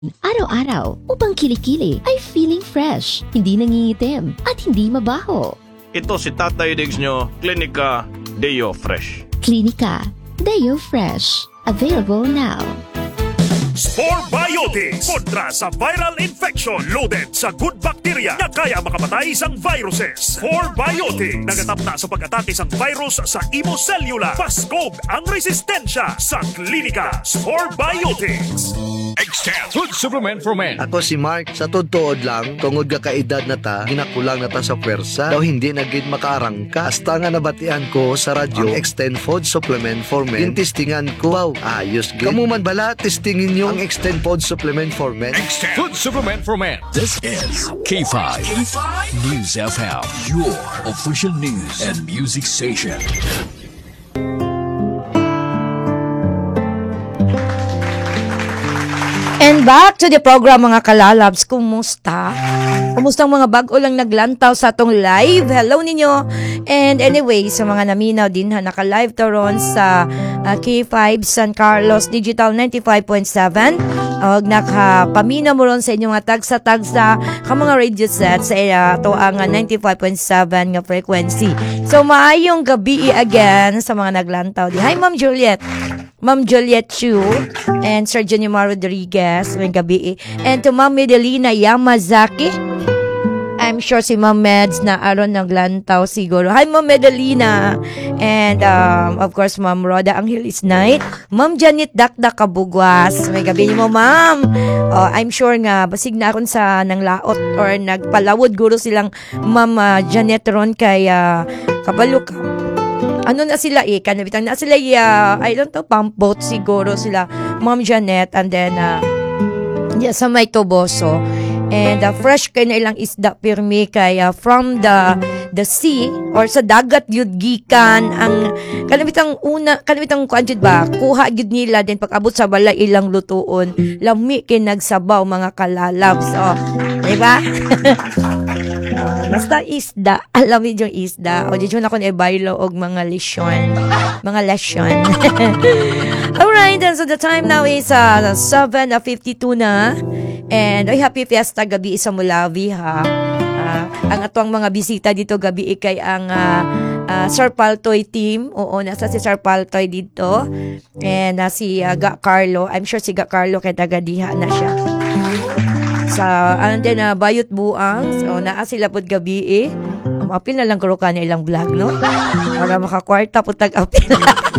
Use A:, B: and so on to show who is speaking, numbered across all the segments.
A: Araw-araw upang kilikili ay feeling fresh, hindi nangingitim at hindi mabaho.
B: Ito si Tatay Diggs nyo, Klinika Deo Fresh.
A: Klinika Deo Fresh. Available now.
C: Spore Biotics kontra sa viral infection loaded sa good bacteria na kaya makamatay isang viruses. Spore Biotics nagatap na sa pag-atake sang virus sa imo cellula. Paskog ang resistensya sa klinika. Spore Biotics.
D: Extend Food Supplement for Men.
E: Ako si Mark, sa tuod lang, tungod ka kaedad na ta, ginakulang na ta sa pwersa, daw hindi na gid makaarangka. Hasta nga nabatian ko sa radyo, ang Extend Food Supplement for Men. Tintistingan ko, wow, ayos gid. Kamu man bala, testingin nyo ang Extend Food Supplement for Men.
D: Extend Food Supplement for Men. This is K5 News FM, your official news and music station.
F: And back to the program, mga kalalabs. Kumusta? Kumusta ang mga bago lang naglantaw sa atong live? Hello ninyo. And anyway, sa mga naminaw din ha, naka-live to ron sa K5 San Carlos Digital 95.7. Og nakapaminaw mo ron sa inyong mga tagsa-tagsa ka mga radio set sa ito ang 95.7 nga frequency. So maayong gabi again sa mga naglantaw. Hi Ma'am Juliet. Ma'am Juliet Chu and Sir Junimar Rodriguez, may gabi. And to Ma'am Medelina Yamazaki. I'm sure si Ma'am Meds na aron naglantaw siguro. Hi Ma'am Medelina. And of course Ma'am Roda Angelis Knight. Ma'am Janet Dakdak Kabugwas. May gabi mo Ma'am. I'm sure nga basig na akon sa nang laot or nagpalawod guro silang Ma'am Janet ron kay kabalo ka. Ano na sila kanabitang na sila I don't know, pump boat siguro sila Ma'am Janet and then sa may Toboso and fresh kay na ilang isda pirmi kay from the sea or sa dagat yun gikan ang kanabitang kuanjud ba kuha gyud nila din pag abot sa balay ilang lutuon lami kay nagsabaw mga kalalabs diba? Basta isda, alam mo yung isda. O dito na ako na-baylo og mga lesyon. Mga lesyon. Alright, and so the time now is 7:52 na. And happy fiesta gabi sa Mulawi ha. Ang atong mga bisita dito gabi kay ang Sir Paltoy team. Oo, nasa si Sir Paltoy dito. And si Ga Carlo. I'm sure si Ga Carlo kay taga-diha na siya. Sa bayot buang so naa sila pod gabi apil na lang karo ka na ilang vlog no para makakwarta po tag-apil.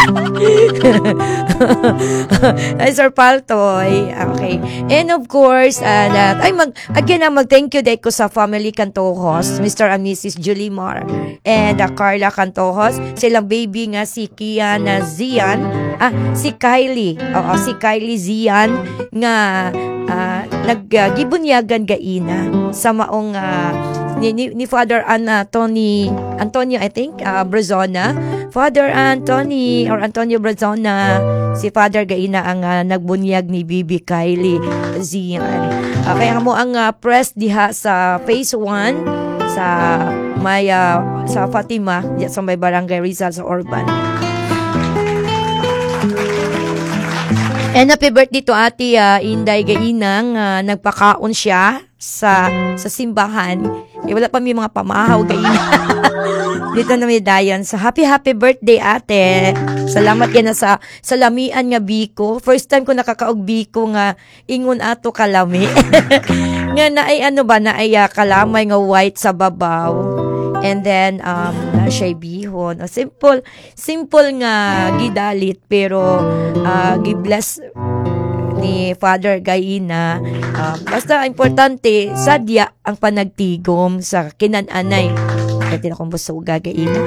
F: Ay Sir Paltoy, okay, and of course mag-thank you dahil ko sa family Cantojos, Mr. and Mrs. Julie Mar and Carla Cantojos, silang baby nga si Kiana Zian, si Kylie Zian nga naggibunyagan gaina sa maong ni Father Antonio I think Brazona, Father Antonio Brazona, si Father gaina ang nagbunyag ni Bibi Kylie Zian. Kaya mo ang press diha sa phase 1 sa sa Fatima sa may Barangay Rizal sa Orban. And happy birthday to Ate Inday Gainang, nagpakaon siya sa simbahan. Wala pa may mga pamahaw Gainang. Dito na may dayon. So happy birthday Ate. Salamat yan na sa lamian nga biko. First time ko nakakaog biko nga ingon ato kalami. Nga na ay kalamay nga white sa babaw. And then na siya bihon. Simple nga gidalit pero gibless ni Father Gaina. Basta importante sadya ang panagtigom sa kinananay. Kaya akong busuga Gaina.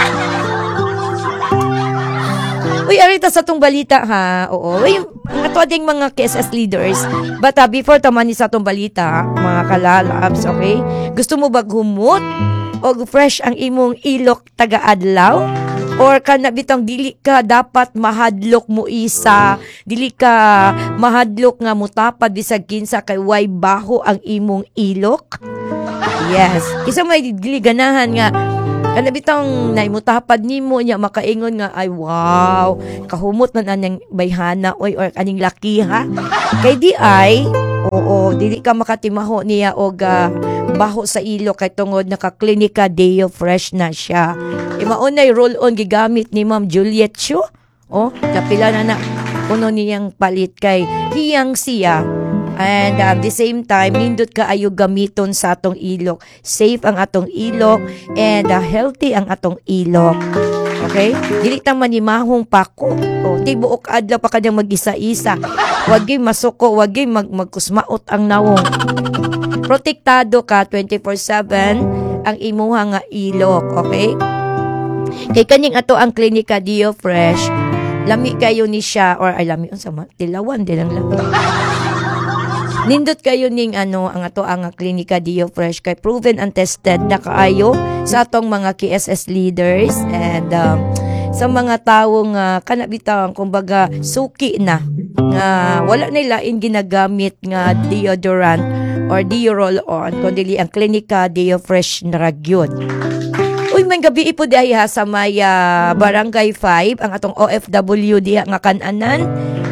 F: Uy, arita sa tong balita ha. Oo. Uy, ato ding mga KSS leaders. But before tamani sa tong balita, mga kalalabs, okay? Gusto mo ba humot o fresh ang imong ilok taga-adlaw? Or kanabitang dili ka dapat mahadlok mo isa, dili ka mahadlok nga mutapad bisag kinsa kay way baho ang imong ilok? Yes. Isa may dili ganahan nga kanabitang naimutapad nimo nya makaingon nga ay wow, kahumot man anyang bayhana oy or aning laki ha. Kay di ay Oo, dili ka makatimaho niya og baho sa ilok kay tungod naka-Clinica Deo Fresh na siya. Maunay roll-on gigamit ni Ma'am Juliet Chu. Kapila na kuno niyang palit kay hiyang siya. And at the same time, nindot ka ayo gamiton sa atong ilok. Safe ang atong ilok and healthy ang atong ilok. Okay? Dili ta manimahong pako. Tibuok adlaw pa kanyang mag-isa-isa. Wag gyud masuko, wag gyud magkusmaot ang nawong. Protektado ka 24/7 ang imuha nga ilok, okay? Kay kaning ato ang Clinica Deo Fresh, lami kayo ni siya or ay lami unsa man tilawan din ang lami. Nindot kayo ning ang ato ang Clinica Deo Fresh kay proven and tested na kaayo sa atong mga KSS leaders and sa mga taong kanabitang kumbaga suki na nga wala na lain ginagamit nga deodorant or deo roll-on kundi ang Clinica Deo Fresh na ragyod. Uy, may gabi ipo diha sa may Barangay 5 ang atong OFW diha nga kananan.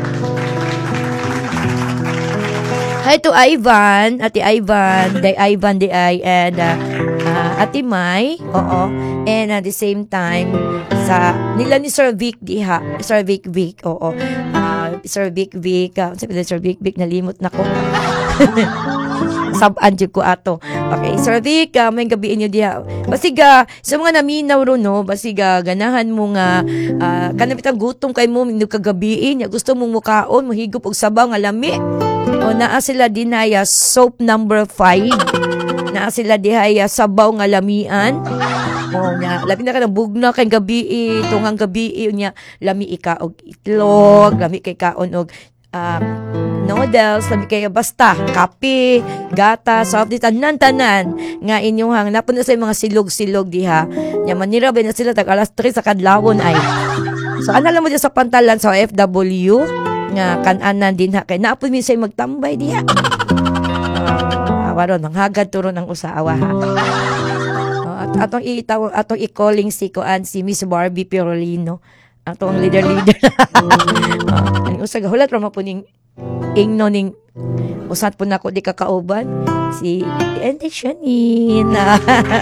F: Hi to Ivan, Ate Ivan, Ivan di ay, and Ate May, and at the same time, sa nila ni Sir Vic diha, Sir Vic, Sir Vic, sabi na Sir Vic, nalimot na ko. Saban dyan ko ato. Okay, Sir Vic, may gabiin nyo diha. Basiga, sa mga naminaw ro, no, basiga, ganahan mo nga, kanapitang gutom kay mo, kagabiin, gusto mong mukaon, mahigop og sabaw nga lami. Naa sila dinaya soap number 5. Naa sila dihaya sabaw nga lamian. Labi na ka ng bugna kay gabi, tungang gabi niya lami ika og itlog, lami kay kaon og noodles, lami kay basta kape, gata, soft drinks, tanan nga inyong hang napun sa mga silog-silog diha. Nya manira ba na sila tag alas 3 sa kadlawon ay. So ana lang mo sa pantalan sa FW nga kananan din ha kay naapod mi say magtambay diha. Waron manghagad turon ang usawa ha. Atong i-calling si Miss Barbie Pirolino. Atong leader. Ang usa gahulat ra po ning ingno ning usat po nako di kakauban si Ente Shanina.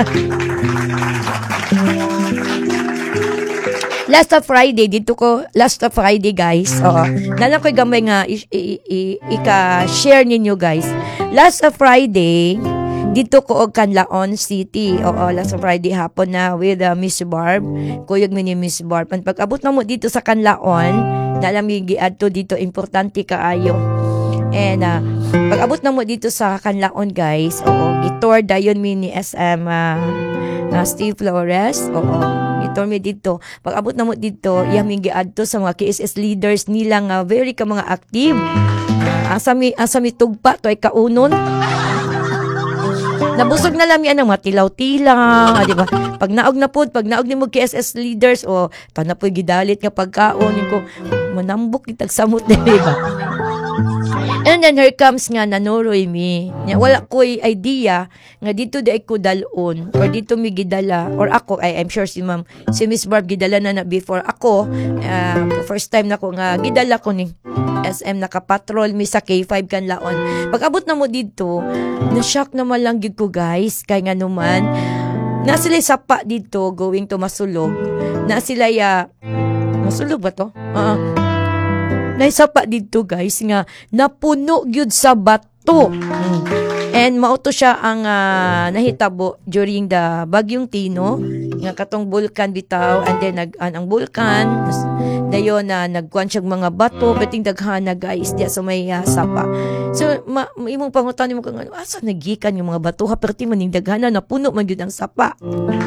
F: Last Friday guys. Nalang ko gamay nga ika-share ninyo guys. Last Friday dito ko og Canlaon City. Last Friday hapon na with Miss Barb. Kuyog mi ni Miss Barb. Pag-abot na mo dito sa Canlaon, nalang giadto dito importante kaayo. And pag-abot na mo dito sa Canlaon guys, itor dayon mi ni SM Steve Flores. Itor mi dito. Pag-abot na mo dito, yaming giadto sa mga KSS leaders nila nga very ka mga active. Asa mi tugpa to ay kaunon. Nabusog na lang yan ang mga tilaw-tilaw, di ba? Pag naog ni mo KSS leaders, tanapoy gidalit nga pagkaon, ko manambok itag samot na, di ba? And then here comes nga nanuroy mi. Wala ko'y idea nga dito di ko dalon or dito mi gidala or ako, I'm sure si Miss Barb gidala na before ako. First time na ko nga gidala ko ni SM nakapatrol mi sa K5 Canlaon. Pag-abot na mo dito, na-shock naman lang gid ko guys. Kaya nga naman, na sila sapa dito going to Masulog. Na sila Masulog ba to? Naisapa dito guys nga napuno gyud sa bato. And mauto siya ang nahitabo during the Bagyong Tino nga katong bulkan bitaw and then ang bulkan dayon na nagkuan siyang mga bato beting daghana guys diya sa may sapa. So imong pangutan mo kung asa nagikan yung mga bato ha perti maning daghana napuno man gyud ang sapa.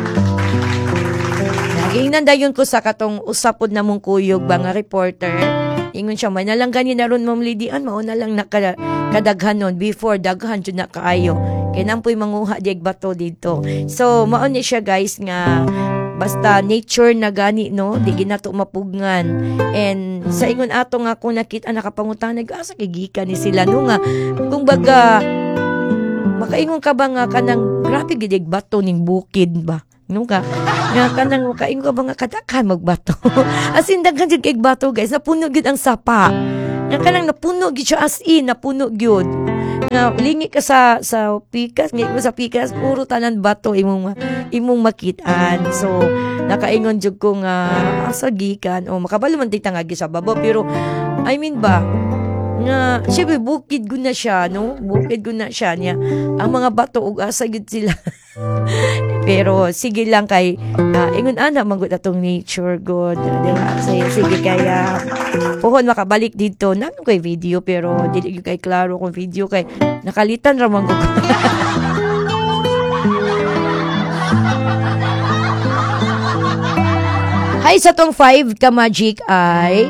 F: Nagingnan dayon ko sa katong usapod na mong kuyog ba nga reporter. Ingon siya, may nalang ganin na ron mong lidian, mauna lang nakadaghan nun before daghan dyan na kaayo. Kaya nampoy manguha diag bato dito. So, mauni siya guys nga, basta nature na gani, no? Di ginato mapugngan. And sa ingon ato nga kung nakita nakapangutang asa kigikan ni sila, no nga, kung baga, makaingon ka ba nga kanang grabe gidig bato ning bukid ba? No ka? Nga kanang makaingon ka ba nga kadaghan magbato? As in, daghan dyan kay bato guys, napuno gyud ang sapa. Nga kanang napuno gyud siya as in, napuno gyud. nga lingi ka sa pikas, ngi mo sa pikas puro tanan bato imong makitaan. So nakaingon jud ko nga asa gikan o makabalo man tita nga sa babo, pero I mean ba nga syempre bukid gud na siya, no? Bukid gud na siya niya. Ang mga bato ug asa gud sila. Pero sige lang kay ingon ana man gud atong nature god, di ba? Sige kaya puhon makabalik dito na kay video, pero dili gyud kay klaro kung video kay nakalitan ra man gud. Hi sa tong 5 ka magic ay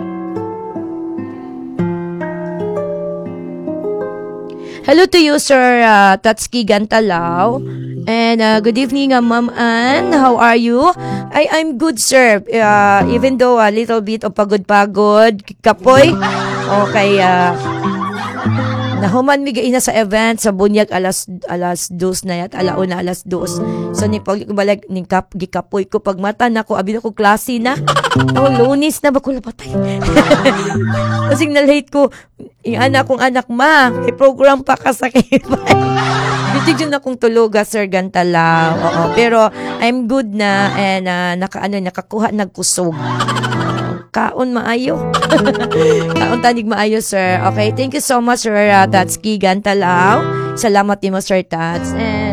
F: hello to you, Sir Tatsuki Gantalaw. And good evening, Ma'am Ann. How are you? I'm good, sir. Even though a little bit of pagod-pagod, kapoy. Okay, nahuman mi gaina sa event sa bunyag alas 2 na yat, alauna alas 2. So ni pagbalik ning gikapoy ko pag mata nako abi ko klase na. Lunis na ba ko lapatay. Kasi na late ko. Yung anak ma, may program pa ka sa kibay. Bitigyan akong tuluga, Sir Gantalaw. Oo, pero I'm good na and nakakuha nagkusog. Kaon maayo. Kaon tanig maayo, sir. Okay, thank you so much, Sir Tatsuki Gantalaw. Salamat din mo, Sir Tats. And